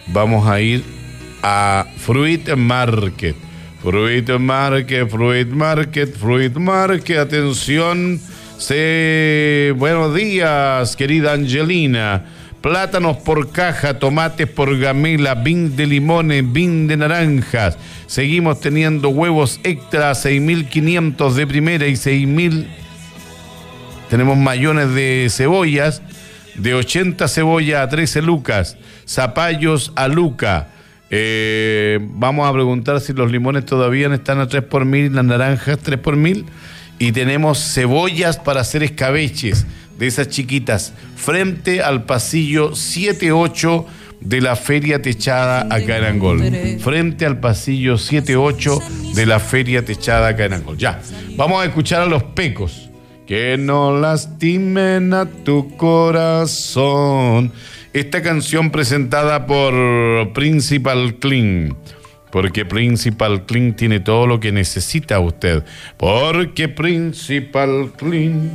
vamos a ir a Fruit Market. Fruit Market, atención. Buenos días, querida Angelina. Plátanos por caja, tomates por gamela, bin de limones, bin de naranjas. Seguimos teniendo huevos extra, 6.500 de primera y 6.000. Tenemos mayones de cebollas, de 80 cebollas a 13 lucas. Zapallos a luca. Vamos a preguntar si los limones todavía están a 3 por 1.000, las naranjas 3 por 1.000. Y tenemos cebollas para hacer escabeches, de esas chiquitas, frente al pasillo 7-8 de la Feria Techada acá en Angol. Frente al pasillo 7-8 de la Feria Techada acá en Angol. Ya, vamos a escuchar a Los Pecos. Que no lastimen a tu corazón. Esta canción presentada por Principal Clean. Porque Principal Clean tiene todo lo que necesita usted. Porque Principal Clean.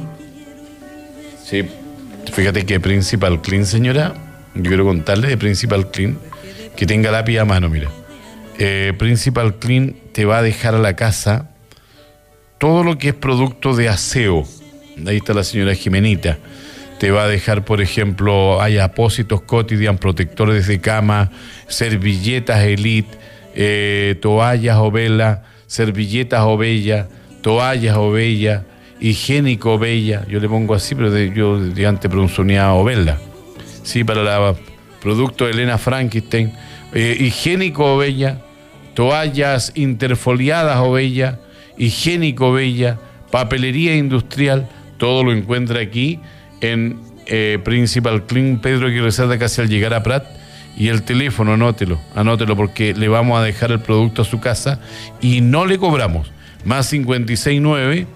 Sí, fíjate que Principal Clean, señora, yo quiero contarle de Principal Clean, que tenga lápiz a mano, mira. Principal Clean te va a dejar a la casa todo lo que es producto de aseo. Ahí está la señora Jimenita. Te va a dejar, por ejemplo, hay apósitos Cotidian, protectores de cama, servilletas Elite, toallas Ovela, servilletas Ovella, toallas Ovella, higiénico Ovella, yo le pongo así, pero yo de antes pronunciaba Ovella, sí, para la producto de Elena Frankenstein, higiénico Ovella, toallas interfoliadas Ovella, higiénico Ovella, papelería industrial, todo lo encuentra aquí en Principal Clean, Pedro Aguirre Cerda, casi al llegar a Prat. Y el teléfono, anótelo porque le vamos a dejar el producto a su casa y no le cobramos. Más 569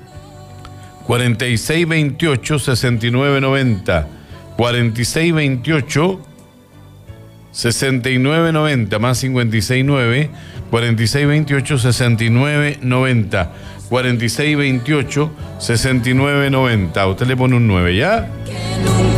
4628 6990 4628 6990 más 569 4628 6990 4628 6990. Usted le pone un 9, ¿ya?